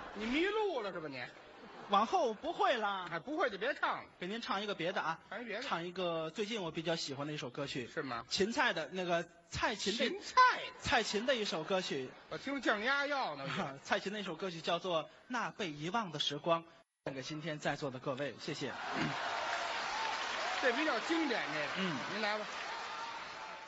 你迷路了是吧你？ 往后不会啦。 哎，不会就别唱了。 给您唱一个别的啊， 唱一别的唱一个最近我比较喜欢的一首歌曲， 是吗？ 芹菜的那个蔡琴的芹菜， 蔡琴的一首歌曲， 我听降压药呢。 蔡琴的一首歌曲叫做《那被遗忘的时光》，献给今天在座的各位，谢谢。 这比较经典，这个。 嗯， 您来吧。